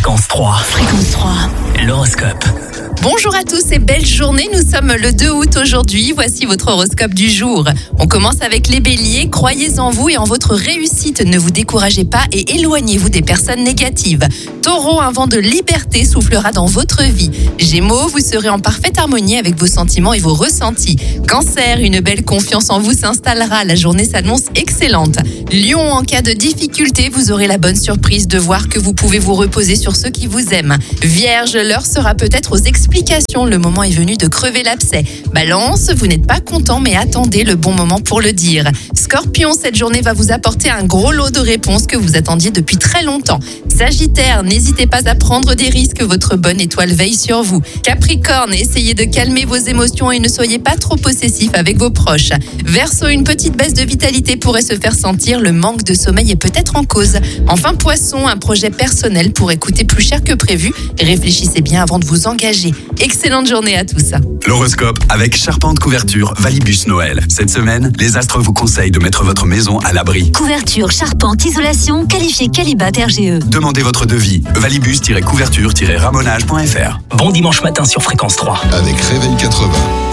Fréquence 3. Fréquence 3. L'horoscope. Bonjour à tous et belle journée, nous sommes le 2 août aujourd'hui, voici votre horoscope du jour. On commence avec les béliers, croyez en vous et en votre réussite, ne vous découragez pas et éloignez-vous des personnes négatives. Taureau, un vent de liberté soufflera dans votre vie. Gémeaux, vous serez en parfaite harmonie avec vos sentiments et vos ressentis. Cancer, une belle confiance en vous s'installera, la journée s'annonce excellente. Lion, en cas de difficulté, vous aurez la bonne surprise de voir que vous pouvez vous reposer sur ceux qui vous aiment. Vierge, l'heure sera peut-être aux explications, le moment est venu de crever l'abcès. Balance, vous n'êtes pas content mais attendez le bon moment pour le dire. Scorpion, cette journée va vous apporter un gros lot de réponses que vous attendiez depuis très longtemps. Sagittaire, n'hésitez pas à prendre des risques, votre bonne étoile veille sur vous. Capricorne, essayez de calmer vos émotions et ne soyez pas trop possessif avec vos proches. Verseau, une petite baisse de vitalité pourrait se faire sentir, le manque de sommeil est peut-être en cause. Enfin Poisson, un projet personnel pourrait coûter plus cher que prévu. Réfléchissez bien avant de vous engager. Excellente journée à tous. L'horoscope avec Charpente Couverture Valibus Noël. Cette semaine, les astres vous conseillent de mettre votre maison à l'abri. Couverture, charpente, isolation, qualifié Qualibat RGE. Demandez votre devis. Valibus-couverture-ramonage.fr. Bon dimanche matin sur Fréquence 3. Avec Réveil 80.